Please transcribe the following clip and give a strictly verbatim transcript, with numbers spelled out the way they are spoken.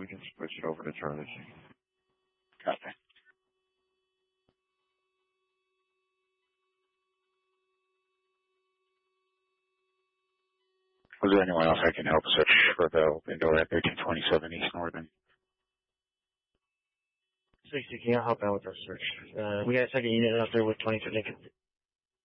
we can switch it over to Charlie. Copy. Was there anyone else I can help search for the window at thirteen twenty-seven East Northern? sixty, can you help out with our search? Uh, we got a second unit out there with twenty-three Lincoln.